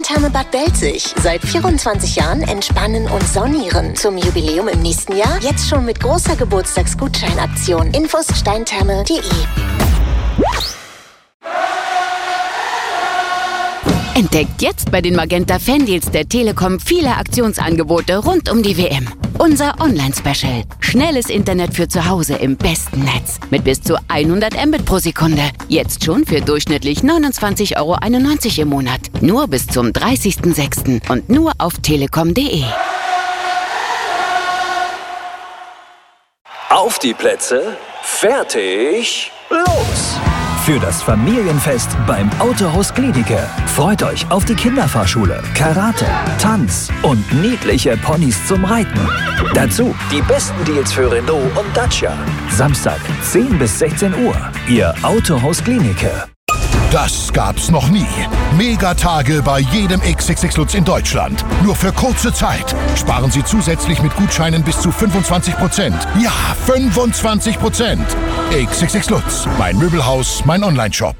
Stadttherme Bad Belzig. Seit 24 Jahren entspannen und saunieren. Zum Jubiläum im nächsten Jahr jetzt schon mit großer Geburtstagsgutscheinaktion. Infos steintherme.de. Entdeckt jetzt bei den Magenta Fandeals der Telekom viele Aktionsangebote rund um die WM. Unser Online-Special. Schnelles Internet für zu Hause im besten Netz. Mit bis zu 100 Mbit pro Sekunde. Jetzt schon für durchschnittlich 29,91 € im Monat. Nur bis zum 30.06. und nur auf telekom.de. Auf die Plätze, fertig, los! Für das Familienfest beim Autohaus Gliedeke. Freut euch auf die Kinderfahrschule, Karate, Tanz und niedliche Ponys zum Reiten. Dazu die besten Deals für Renault und Dacia. Samstag 10 bis 16 Uhr. Ihr Autohaus Gliedeke. Das gab's noch nie. Megatage bei jedem XXX Lutz in Deutschland. Nur für kurze Zeit. Sparen Sie zusätzlich mit Gutscheinen bis zu 25%. Ja, 25%. XXX Lutz. Mein Möbelhaus, mein Onlineshop.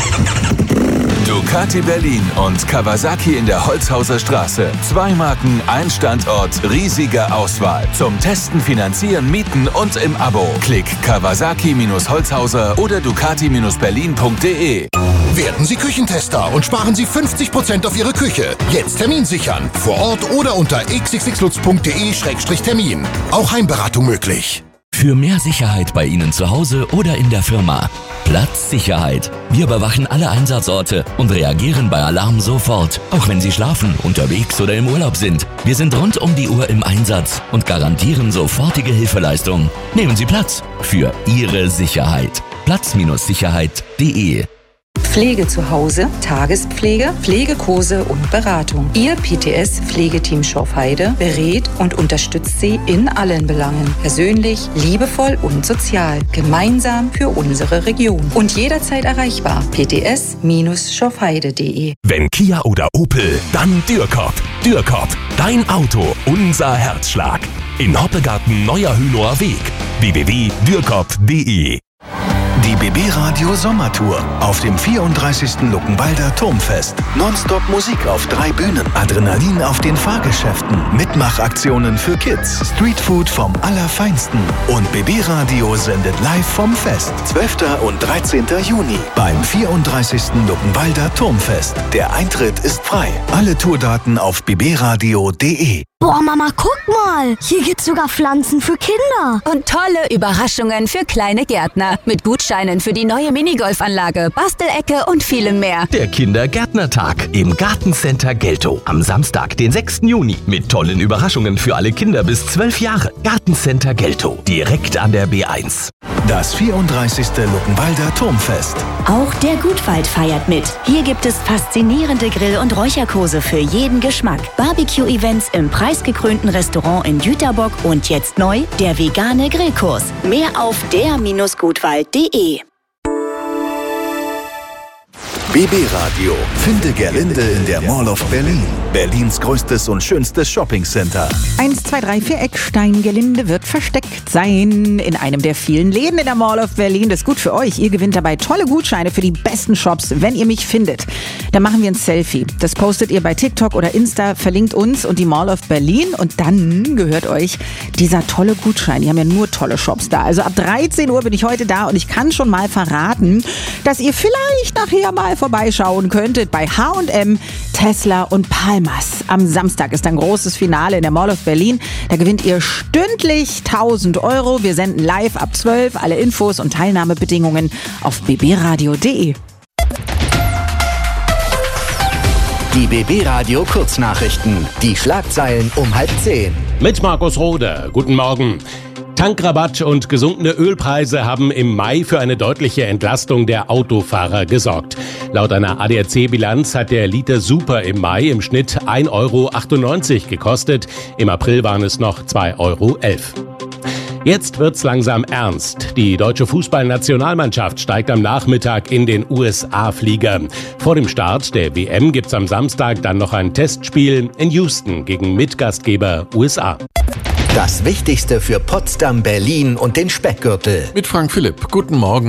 Ducati Berlin und Kawasaki in der Holzhauser Straße. 2 Marken, ein Standort, riesige Auswahl. Zum Testen, Finanzieren, Mieten und im Abo. Klick Kawasaki-Holzhauser oder Ducati-Berlin.de. Werden Sie Küchentester und sparen Sie 50% auf Ihre Küche. Jetzt Termin sichern. Vor Ort oder unter xxxlutz.de/termin. Auch Heimberatung möglich. Für mehr Sicherheit bei Ihnen zu Hause oder in der Firma. Platzsicherheit. Wir überwachen alle Einsatzorte und reagieren bei Alarm sofort, auch wenn Sie schlafen, unterwegs oder im Urlaub sind. Wir sind rund um die Uhr im Einsatz und garantieren sofortige Hilfeleistung. Nehmen Sie Platz für Ihre Sicherheit. Platz-sicherheit.de. Pflege zu Hause, Tagespflege, Pflegekurse und Beratung. Ihr PTS-Pflegeteam Schorfheide berät und unterstützt Sie in allen Belangen. Persönlich, liebevoll und sozial. Gemeinsam für unsere Region. Und jederzeit erreichbar. pts-schorfheide.de. Wenn Kia oder Opel, dann Dürkop. Dürkop, dein Auto, unser Herzschlag. In Hoppegarten Neuer Hünower Weg. www.dürkop.de. Die BB Radio Sommertour auf dem 34. Luckenwalder Turmfest. Nonstop Musik auf 3 Bühnen. Adrenalin auf den Fahrgeschäften. Mitmachaktionen für Kids. Streetfood vom Allerfeinsten. Und BB Radio sendet live vom Fest. 12. und 13. Juni beim 34. Luckenwalder Turmfest. Der Eintritt ist frei. Alle Tourdaten auf bbradio.de. Boah, Mama, guck mal. Hier gibt's sogar Pflanzen für Kinder. Und tolle Überraschungen für kleine Gärtner. Mit Gutscheinen für die neue Minigolfanlage, Bastelecke und vielem mehr. Der Kindergärtnertag im Gartencenter Geltow. Am Samstag, den 6. Juni. Mit tollen Überraschungen für alle Kinder bis 12 Jahre. Gartencenter Geltow. Direkt an der B1. Das 34. Luckenwalder Turmfest. Auch der Gutwald feiert mit. Hier gibt es faszinierende Grill- und Räucherkurse für jeden Geschmack. Barbecue-Events im preisgekrönten Restaurant in Jüterbock und jetzt neu der vegane Grillkurs. Mehr auf der-gutwald.de. BB Radio. Finde Gerlinde in der Mall of Berlin. Berlins größtes und schönstes Shoppingcenter. 1, 2, 3, 4 Eckstein-Gerlinde wird versteckt sein in einem der vielen Läden in der Mall of Berlin. Das ist gut für euch. Ihr gewinnt dabei tolle Gutscheine für die besten Shops, wenn ihr mich findet. Dann machen wir ein Selfie. Das postet ihr bei TikTok oder Insta, verlinkt uns und die Mall of Berlin und dann gehört euch dieser tolle Gutschein. Die haben ja nur tolle Shops da. Also ab 13 Uhr bin ich heute da und ich kann schon mal verraten, dass ihr vielleicht nachher mal vorbeischauen könntet bei H&M, Tesla und Palmas. Am Samstag ist ein großes Finale in der Mall of Berlin. Da gewinnt ihr stündlich 1.000 €. Wir senden live ab 12. Alle Infos und Teilnahmebedingungen auf bbradio.de. Die BB Radio Kurznachrichten. Die Schlagzeilen um 9:30. Mit Markus Rode. Guten Morgen. Tankrabatt und gesunkene Ölpreise haben im Mai für eine deutliche Entlastung der Autofahrer gesorgt. Laut einer ADAC-Bilanz hat der Liter Super im Mai im Schnitt 1,98 € gekostet. Im April waren es noch 2,11 €. Jetzt wird's langsam ernst. Die deutsche Fußballnationalmannschaft steigt am Nachmittag in den USA-Flieger. Vor dem Start der WM gibt's am Samstag dann noch ein Testspiel in Houston gegen Mitgastgeber USA. Das Wichtigste für Potsdam, Berlin und den Speckgürtel. Mit Frank Philipp. Guten Morgen.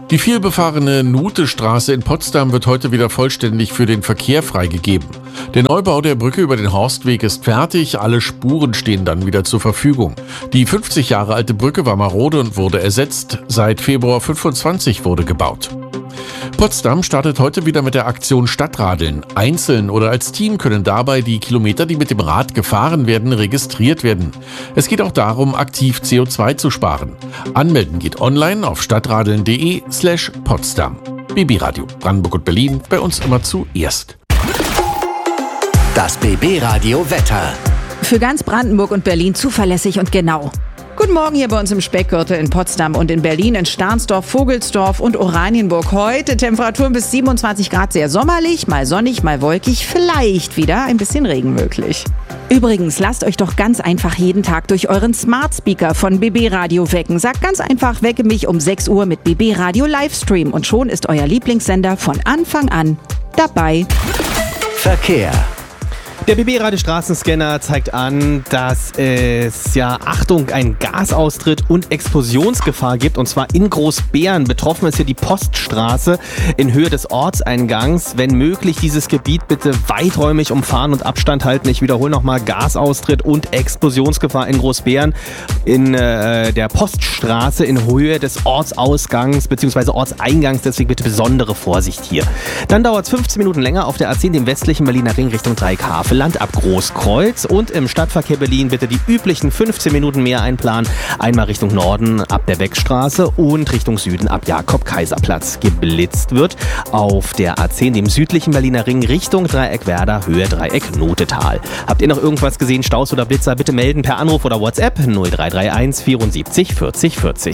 Die vielbefahrene Nutestraße in Potsdam wird heute wieder vollständig für den Verkehr freigegeben. Der Neubau der Brücke über den Horstweg ist fertig, alle Spuren stehen dann wieder zur Verfügung. Die 50 Jahre alte Brücke war marode und wurde ersetzt. Seit Februar 25 wurde gebaut. Potsdam startet heute wieder mit der Aktion Stadtradeln. Einzeln oder als Team können dabei die Kilometer, die mit dem Rad gefahren werden, registriert werden. Es geht auch darum, aktiv CO2 zu sparen. Anmelden geht online auf stadtradeln.de/Potsdam. BB Radio Brandenburg und Berlin, bei uns immer zuerst. Das BB Radio Wetter. Für ganz Brandenburg und Berlin zuverlässig und genau. Guten Morgen hier bei uns im Speckgürtel in Potsdam und in Berlin, in Stahnsdorf, Vogelsdorf und Oranienburg. Heute Temperaturen bis 27 Grad, sehr sommerlich, mal sonnig, mal wolkig, vielleicht wieder ein bisschen Regen möglich. Übrigens, lasst euch doch ganz einfach jeden Tag durch euren Smart Speaker von BB Radio wecken. Sagt ganz einfach, wecke mich um 6 Uhr mit BB Radio Livestream und schon ist euer Lieblingssender von Anfang an dabei. Verkehr. Der BB-Radio-Straßenscanner zeigt an, dass es, Achtung, einen Gasaustritt und Explosionsgefahr gibt, und zwar in Großbeeren. Betroffen ist hier die Poststraße in Höhe des Ortseingangs. Wenn möglich, dieses Gebiet bitte weiträumig umfahren und Abstand halten. Ich wiederhole nochmal, Gasaustritt und Explosionsgefahr in Großbeeren in der Poststraße in Höhe des Ortsausgangs bzw. Ortseingangs. Deswegen bitte besondere Vorsicht hier. Dann dauert es 15 Minuten länger auf der A10, dem westlichen Berliner Ring Richtung Dreieckhavel. Land ab Großkreuz, und im Stadtverkehr Berlin bitte die üblichen 15 Minuten mehr einplanen. Einmal Richtung Norden ab der Beckstraße und Richtung Süden ab Jakob-Kaiser-Platz. Geblitzt wird auf der A10, dem südlichen Berliner Ring Richtung Dreieck-Werder, Höhe Dreieck-Notetal. Habt ihr noch irgendwas gesehen, Staus oder Blitzer? Bitte melden per Anruf oder WhatsApp 0331 74 40 40.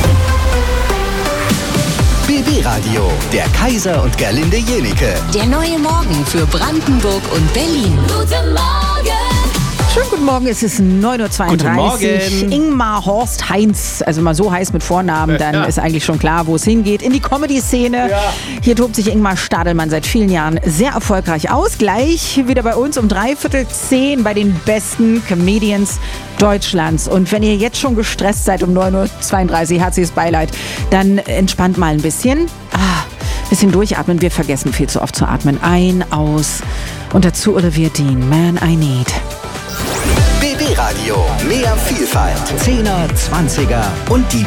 BB Radio, der Kaiser und Gerlinde Jenike. Der neue Morgen für Brandenburg und Berlin. Guten Morgen! Schönen guten Morgen, es ist 9.32 Uhr. Guten Morgen. Ingmar Horst Heinz, also mal so heißt mit Vornamen, dann ist eigentlich schon klar, wo es hingeht. In die Comedy-Szene. Ja. Hier tobt sich Ingmar Stadelmann seit vielen Jahren sehr erfolgreich aus. Gleich wieder bei uns um 9:45 bei den besten Comedians Deutschlands. Und wenn ihr jetzt schon gestresst seid um 9.32 Uhr, herzliches Beileid, dann entspannt mal ein bisschen. Bisschen durchatmen, wir vergessen viel zu oft zu atmen. Ein, aus und dazu Olivia Dean, Man I Need. BB Radio, mehr Vielfalt, 10er, 20er und die